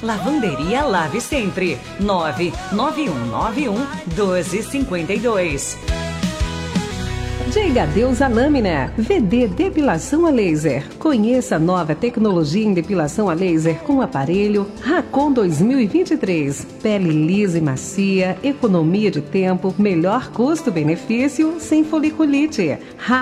Lavanderia Lave Sempre. 99191-1252. Diga adeus à lâmina. VD Depilação a Laser. Conheça a nova tecnologia em depilação a laser com o aparelho Racon 2023. Pele lisa e macia, economia de tempo, melhor custo-benefício, sem foliculite.